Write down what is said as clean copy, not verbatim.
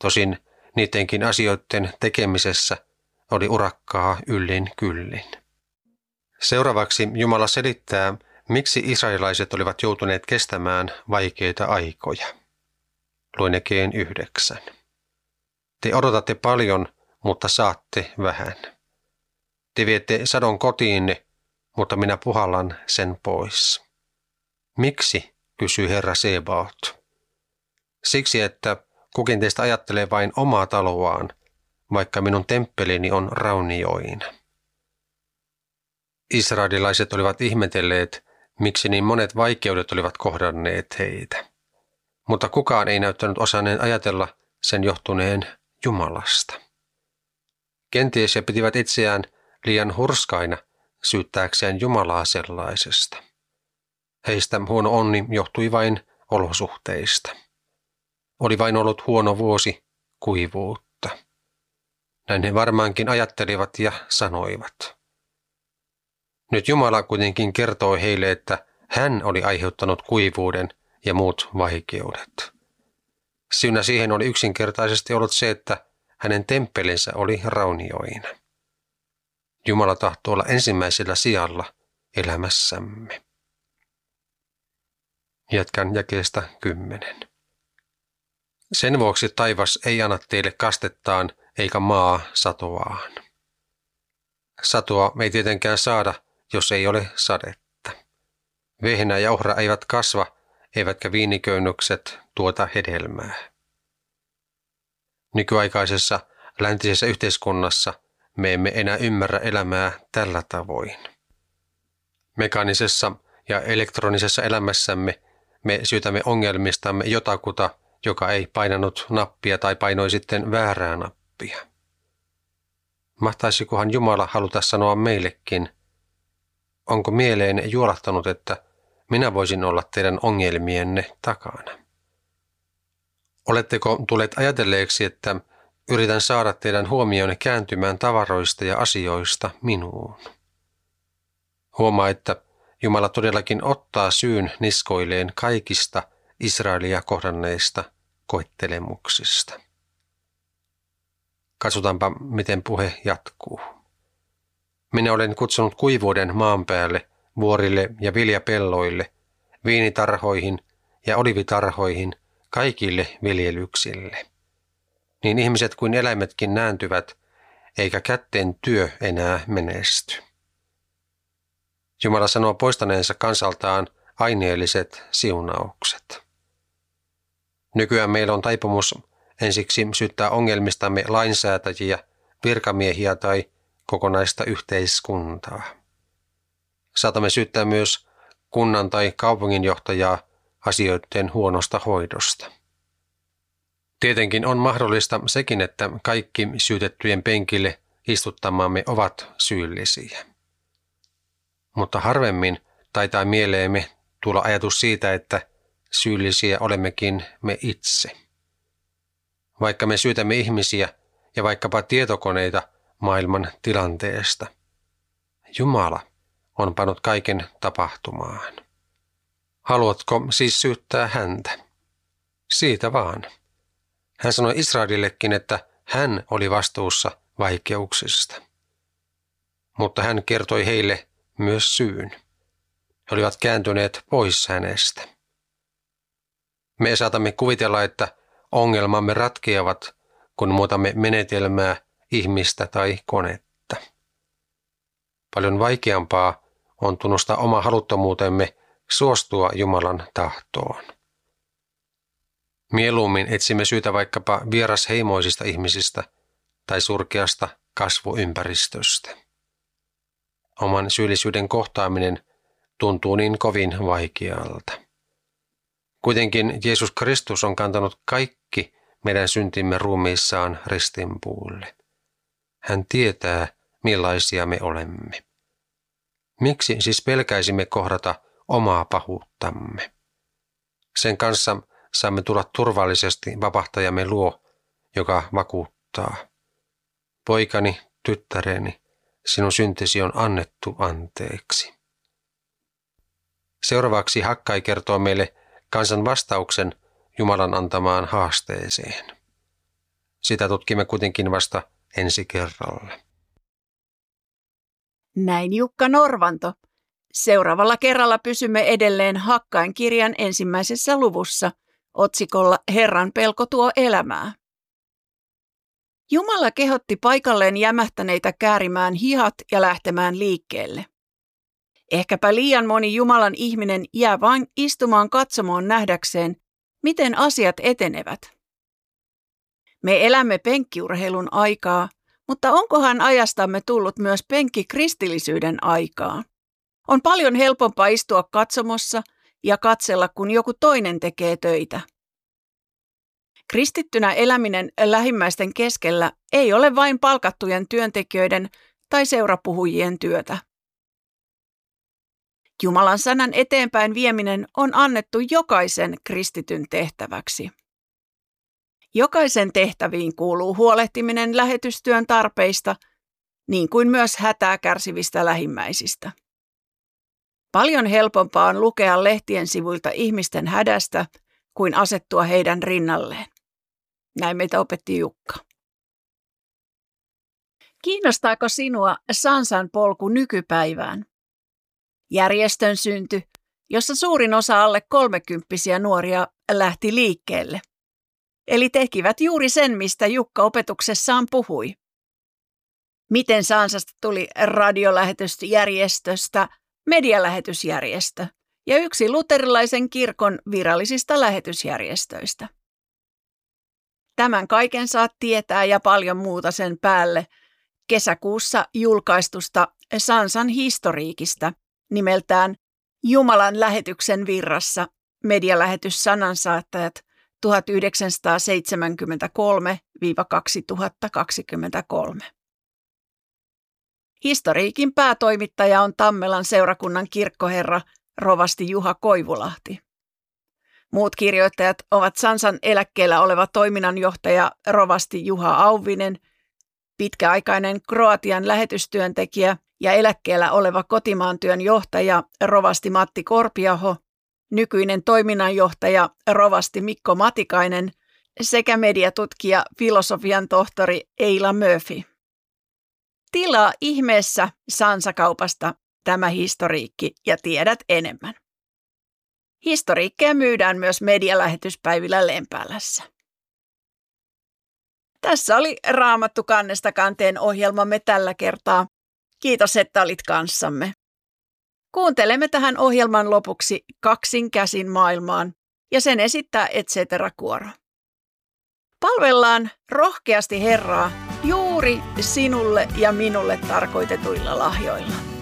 Tosin niidenkin asioiden tekemisessä oli urakkaa yllin kyllin. Seuraavaksi Jumala selittää, miksi israelaiset olivat joutuneet kestämään vaikeita aikoja. Luen Jakeen 9. Te odotatte paljon, mutta saatte vähän. Te viette sadon kotiinne, mutta minä puhallan sen pois. Miksi, kysyy Herra Sebaot. Siksi, että kukin teistä ajattelee vain omaa taloaan, vaikka minun temppelini on raunioina. Israelilaiset olivat ihmetelleet, miksi niin monet vaikeudet olivat kohdanneet heitä. Mutta kukaan ei näyttänyt osanneen ajatella sen johtuneen Jumalasta. Kenties he pitivät itseään liian hurskaina syyttääkseen Jumalaa sellaisesta. Heistä huono onni johtui vain olosuhteista. Oli vain ollut huono vuosi kuivuutta. Näin he varmaankin ajattelivat ja sanoivat. Nyt Jumala kuitenkin kertoi heille, että hän oli aiheuttanut kuivuuden ja muut vaikeudet. Syynä siihen oli yksinkertaisesti ollut se, että hänen temppelinsä oli raunioina. Jumala tahtoo olla ensimmäisellä sijalla elämässämme. Jatkan jakeesta 10. Sen vuoksi taivas ei anna teille kastettaan eikä maa satoaan. Satoa ei tietenkään saada, jos ei ole sadetta. Vehnä ja ohra eivät kasva, eivätkä viiniköynnökset tuota hedelmää. Nykyaikaisessa läntisessä yhteiskunnassa me emme enää ymmärrä elämää tällä tavoin. Mekaanisessa ja elektronisessa elämässämme me syytämme ongelmistamme jotakuta, joka ei painanut nappia tai painoi sitten väärää nappia. Mahtaisikohan Jumala haluta sanoa meillekin, onko mieleen juolahtanut, että minä voisin olla teidän ongelmienne takana? Oletteko tulleet ajatelleeksi, että yritän saada teidän huomionne kääntymään tavaroista ja asioista minuun? Huomaa, että Jumala todellakin ottaa syyn niskoilleen kaikista Israelia kohdanneista koettelemuksista. Katsotaanpa, miten puhe jatkuu. Minä olen kutsunut kuivuuden maan päälle, vuorille ja viljapelloille, viinitarhoihin ja olivitarhoihin, kaikille viljelyksille. Niin ihmiset kuin eläimetkin nääntyvät, eikä kätteen työ enää menesty. Jumala sanoo poistaneensa kansaltaan aineelliset siunaukset. Nykyään meillä on taipumus ensiksi syyttää ongelmistamme lainsäätäjiä, virkamiehiä tai kokonaista yhteiskuntaa. Saatamme syyttää myös kunnan tai kaupunginjohtajaa asioiden huonosta hoidosta. Tietenkin on mahdollista sekin, että kaikki syytettyjen penkille istuttamamme ovat syyllisiä. Mutta harvemmin taitaa mieleemme tulla ajatus siitä, että syyllisiä olemmekin me itse. Vaikka me syytämme ihmisiä ja vaikkapa tietokoneita maailman tilanteesta, Jumala on pannut kaiken tapahtumaan. Haluatko siis syyttää häntä? Siitä vaan. Hän sanoi Israelillekin, että hän oli vastuussa vaikeuksista. Mutta hän kertoi heille myös syyn. He olivat kääntyneet pois hänestä. Me saatamme kuvitella, että ongelmamme ratkeavat, kun muutamme menetelmää, ihmistä tai konetta. Paljon vaikeampaa on tunnustaa oma haluttomuutemme suostua Jumalan tahtoon. Mieluummin etsimme syytä vaikkapa vierasheimoisista ihmisistä tai surkeasta kasvuympäristöstä. Oman syyllisyyden kohtaaminen tuntuu niin kovin vaikealta. Kuitenkin Jeesus Kristus on kantanut kaikki meidän syntimme ruumiissaan ristinpuulle. Hän tietää, millaisia me olemme. Miksi siis pelkäisimme kohdata omaa pahuuttamme? Sen kanssa saamme tulla turvallisesti vapahtajamme luo, joka vakuuttaa. Poikani, tyttäreni, sinun syntisi on annettu anteeksi. Seuraavaksi Hakkai kertoo meille kansan vastauksen Jumalan antamaan haasteeseen. Sitä tutkimme kuitenkin vasta ensi kerralla. Näin Jukka Norvanto. Seuraavalla kerralla pysymme edelleen Hakkain kirjan 1. luvussa otsikolla Herran pelko tuo elämää. Jumala kehotti paikalleen jämähtäneitä käärimään hihat ja lähtemään liikkeelle. Ehkäpä liian moni Jumalan ihminen jää vain istumaan katsomoon nähdäkseen, miten asiat etenevät. Me elämme penkkiurheilun aikaa, mutta onkohan ajastamme tullut myös penkkikristillisyyden aikaa? On paljon helpompaa istua katsomossa ja katsella, kun joku toinen tekee töitä. Kristittynä eläminen lähimmäisten keskellä ei ole vain palkattujen työntekijöiden tai seurapuhujien työtä. Jumalan sanan eteenpäin vieminen on annettu jokaisen kristityn tehtäväksi. Jokaisen tehtäviin kuuluu huolehtiminen lähetystyön tarpeista, niin kuin myös hätää kärsivistä lähimmäisistä. Paljon helpompaa on lukea lehtien sivuilta ihmisten hädästä, kuin asettua heidän rinnalleen. Näin meitä opetti Jukka. Kiinnostaako sinua Sansan polku nykypäivään? Järjestön synty, jossa suurin osa alle 30-vuotiaita nuoria lähti liikkeelle. Eli tekivät juuri sen, mistä Jukka opetuksessaan puhui. Miten Sansasta tuli radiolähetysjärjestöstä medialähetysjärjestö ja yksi luterilaisen kirkon virallisista lähetysjärjestöistä. Tämän kaiken saat tietää ja paljon muuta sen päälle kesäkuussa julkaistusta Sansan historiikista nimeltään Jumalan lähetyksen virrassa medialähetys sanansaattajat 1973–2023. Historiikin päätoimittaja on Tammelan seurakunnan kirkkoherra rovasti Juha Koivulahti. Muut kirjoittajat ovat Sansan eläkkeellä oleva toiminnanjohtaja rovasti Juha Auvinen, pitkäaikainen Kroatian lähetystyöntekijä ja eläkkeellä oleva kotimaantyön johtaja rovasti Matti Korpiaho, nykyinen toiminnanjohtaja rovasti Mikko Matikainen sekä mediatutkija filosofian tohtori Eila Murphy. Tilaa ihmeessä Sansakaupasta tämä historiikki ja tiedät enemmän. Historiikkeja myydään myös medialähetyspäivillä Lempäälässä. Tässä oli Raamattu kannesta kanteen ohjelmamme tällä kertaa. Kiitos, että olit kanssamme. Kuuntelemme tähän ohjelman lopuksi Kaksin käsin maailmaan ja sen esittää Etcetera-kuoro. Palvellaan rohkeasti Herraa juuri sinulle ja minulle tarkoitetuilla lahjoilla.